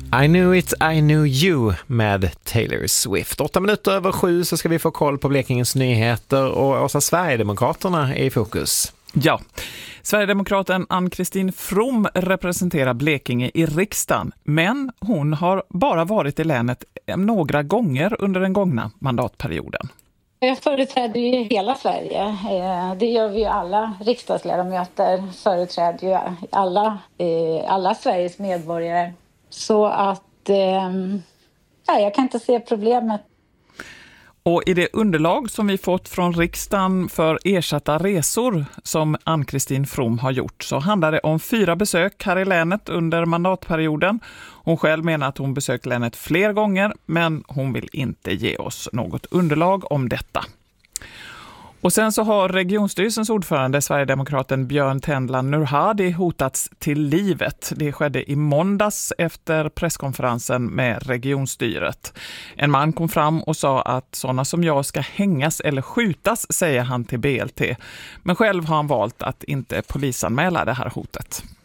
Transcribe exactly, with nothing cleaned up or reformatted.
I knew it, I knew you med Taylor Swift. Åtta minuter över sju så ska vi få koll på Blekingens nyheter och Åsa Sverigedemokraterna är i fokus. Ja, Sverigedemokraten Ann-Kristin From representerar Blekinge i riksdagen, men hon har bara varit i länet några gånger under den gångna mandatperioden. Jag företräder ju hela Sverige. Det gör vi ju alla riksdagsledamöter, företräder ju alla, alla Sveriges medborgare. Så att ja, jag kan inte se problemet. Och i det underlag som vi fått från riksdagen för ersatta resor som Ann-Kristin From har gjort så handlar det om fyra besök här i länet under mandatperioden. Hon själv menar att hon besökt länet fler gånger, men hon vill inte ge oss något underlag om detta. Och sen så har regionstyrelsens ordförande, Sverigedemokraten Björn Tendlan Nurhadi, hotats till livet. Det skedde i måndags efter presskonferensen med regionstyret. En man kom fram och sa att sådana som jag ska hängas eller skjutas, säger han till B L T. Men själv har han valt att inte polisanmäla det här hotet.